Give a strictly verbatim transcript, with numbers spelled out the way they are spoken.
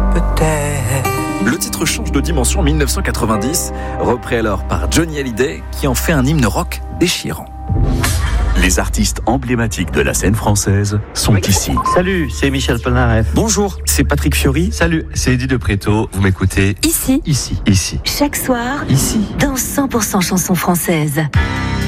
peut-être. Le titre change de dimension en mille neuf cent quatre-vingt-dix, repris alors par Johnny Hallyday, qui en fait un hymne rock déchirant. Les artistes emblématiques de la scène française sont oui. ici. Salut, c'est Michel Polnareff. Bonjour, c'est Patrick Fiori. Salut, c'est Eddie de Préto. Vous m'écoutez ici, ici, ici. Chaque soir, ici, dans cent pour cent chansons françaises.